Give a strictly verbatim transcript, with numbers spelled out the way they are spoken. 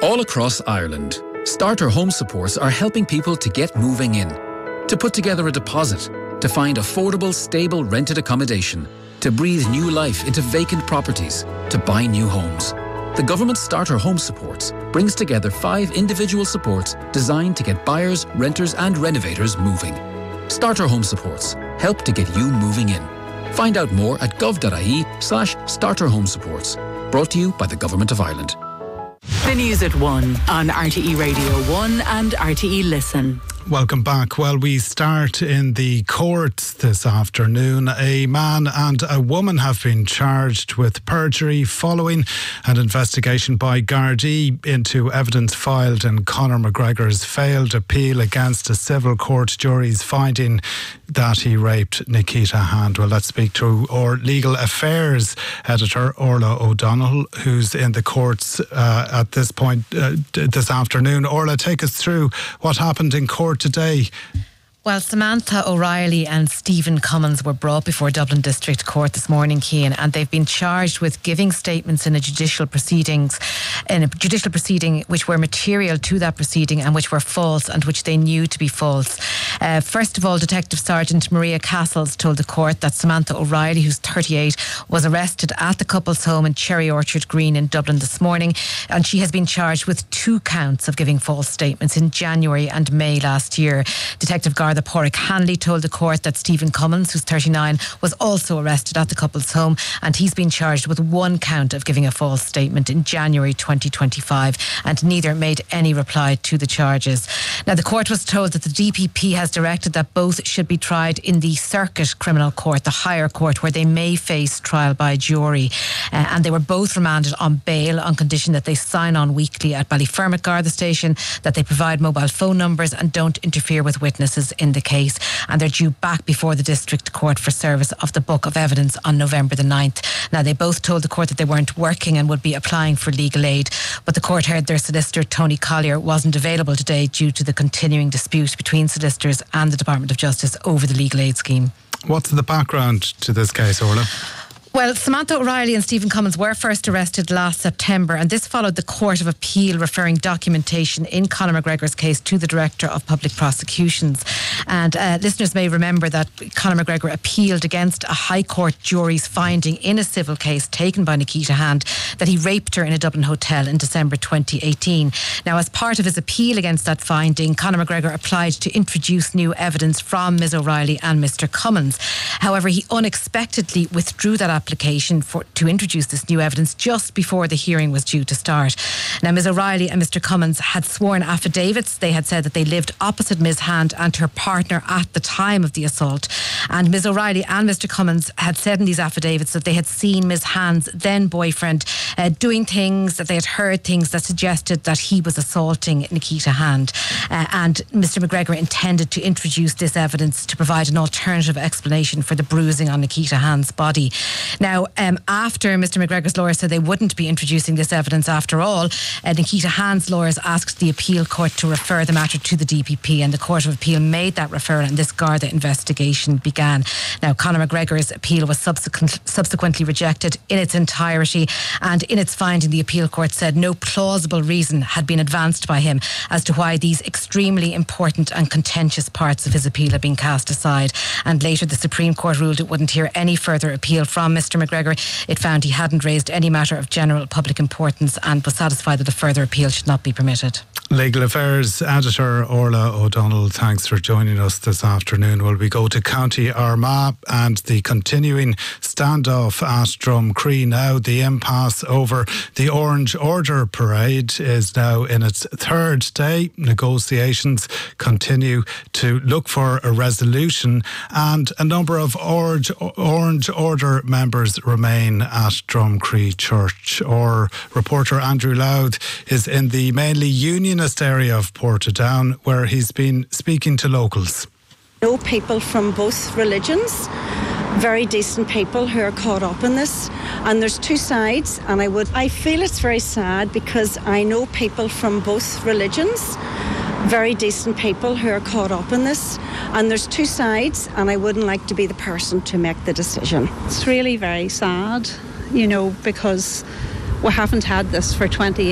All across Ireland, Starter Home Supports are helping people to get moving in, to put together a deposit, to find affordable, stable rented accommodation, to breathe new life into vacant properties, to buy new homes. The government Starter Home Supports brings together five individual supports designed to get buyers, renters and renovators moving. Starter Home Supports help to get you moving in. Find out more at gov.ie slash starter home supports. Brought to you by the Government of Ireland. The news at one on R T E Radio one and R T E Listen. Welcome back. Well, we start in the courts this afternoon. A man and a woman have been charged with perjury following an investigation by Gardaí into evidence filed in Conor McGregor's failed appeal against a civil court jury's finding that he raped Nikita Hand. Well, let's speak to our legal affairs editor, Orla O'Donnell, who's in the courts uh, at this point uh, this afternoon. Orla, take us through what happened in court today. Well, Samantha O'Reilly and Stephen Cummins were brought before Dublin District Court this morning, Cian, and they've been charged with giving statements in a judicial proceedings, in a judicial proceeding which were material to that proceeding and which were false and which they knew to be false. Uh, first of all, Detective Sergeant Maria Castles told the court that Samantha O'Reilly, who's thirty-eight, was arrested at the couple's home in Cherry Orchard Green in Dublin this morning, and she has been charged with two counts of giving false statements in January and May last year. Detective Garda Porrick Hanley told the court that Stephen Cummins, who's thirty-nine, was also arrested at the couple's home, and he's been charged with one count of giving a false statement in January twenty twenty-five, and neither made any reply to the charges. Now, the court was told that the D P P has directed that both should be tried in the Circuit Criminal Court, the higher court, where they may face trial by jury, uh, and they were both remanded on bail on condition that they sign on weekly at Ballyfermot Garda Station, that they provide mobile phone numbers and don't interfere with witnesses in the case, and they're due back before the District Court for service of the Book of Evidence on November the ninth. Now, they both told the court that they weren't working and would be applying for legal aid, but the court heard their solicitor Tony Collier wasn't available today due to the continuing dispute between solicitors and the Department of Justice over the legal aid scheme. What's the background to this case, Orla? Well, Samantha O'Reilly and Stephen Cummins were first arrested last September, and this followed the Court of Appeal referring documentation in Conor McGregor's case to the Director of Public Prosecutions. And uh, listeners may remember that Conor McGregor appealed against a High Court jury's finding in a civil case taken by Nikita Hand that he raped her in a Dublin hotel in December twenty eighteen. Now, as part of his appeal against that finding, Conor McGregor applied to introduce new evidence from Miz O'Reilly and Mister Cummins. However, he unexpectedly withdrew that application application for, to introduce this new evidence just before the hearing was due to start. Now, Miz O'Reilly and Mister Cummins had sworn affidavits. They had said that they lived opposite Miz Hand and her partner at the time of the assault. And Miz O'Reilly and Mister Cummins had said in these affidavits that they had seen Miz Hand's then boyfriend uh, doing things, that they had heard things that suggested that he was assaulting Nikita Hand. Uh, and Mister McGregor intended to introduce this evidence to provide an alternative explanation for the bruising on Nikita Hand's body. Now, um, after Mister McGregor's lawyer said they wouldn't be introducing this evidence after all, uh, Nikita Hand's lawyers asked the appeal court to refer the matter to the D P P, and the Court of Appeal made that referral, and this Garda investigation began. Now, Conor McGregor's appeal was subsequent, subsequently rejected in its entirety, and in its finding, the appeal court said no plausible reason had been advanced by him as to why these extremely important and contentious parts of his appeal had been cast aside. And later, the Supreme Court ruled it wouldn't hear any further appeal from Mister McGregor. It found he hadn't raised any matter of general public importance and was satisfied that a further appeal should not be permitted. Legal Affairs Editor Orla O'Donnell, thanks for joining us this afternoon. Well, we go to County Armagh and the continuing standoff at Drumcree. Now, the impasse over the Orange Order parade is now in its third day. Negotiations continue to look for a resolution, and a number of Orange, Orange Order members remain at Drumcree Church. Our reporter Andrew Louth is in the mainly unionist area of Portadown, where he's been speaking to locals. Know people from both religions, very decent people who are caught up in this, and there's two sides, and I would I feel it's very sad because I know people from both religions, very decent people who are caught up in this, and there's two sides, and I wouldn't like to be the person to make the decision. It's really very sad, you know, because we haven't had this for twenty